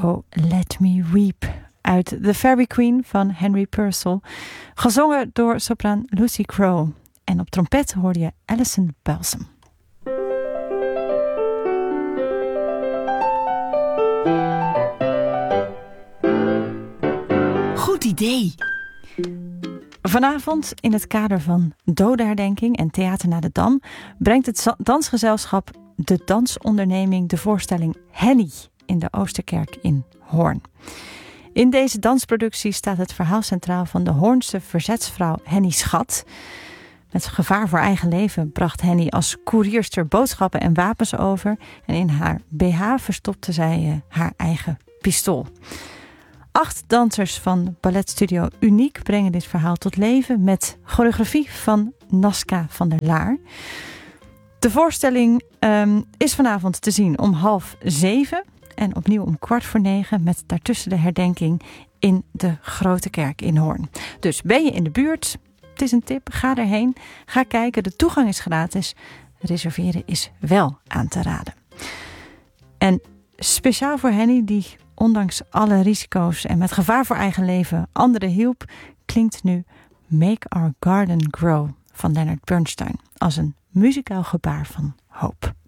Oh, Let Me Weep uit The Fairy Queen van Henry Purcell, gezongen door sopraan Lucy Crowe. En op trompet hoorde je Alison Balsam. Goed idee! Vanavond in het kader van dodenherdenking en Theater naar de Dam brengt het dansgezelschap De Dansonderneming de voorstelling Henny in de Oosterkerk in Hoorn. In deze dansproductie staat het verhaal centraal van de Hoornse verzetsvrouw Henny Schat. Met gevaar voor eigen leven bracht Henny als koerierster boodschappen en wapens over en in haar BH verstopte zij haar eigen pistool. 8 dansers van balletstudio Uniek brengen dit verhaal tot leven met choreografie van Naska van der Laar. De voorstelling is vanavond te zien om 6:30 en opnieuw om 8:45 met daartussen de herdenking in de Grote Kerk in Hoorn. Dus ben je in de buurt? Het is een tip, ga erheen, ga kijken. De toegang is gratis, reserveren is wel aan te raden. En speciaal voor Henny, die ondanks alle risico's en met gevaar voor eigen leven anderen hielp, klinkt nu Make Our Garden Grow van Leonard Bernstein als een muzikaal gebaar van hoop.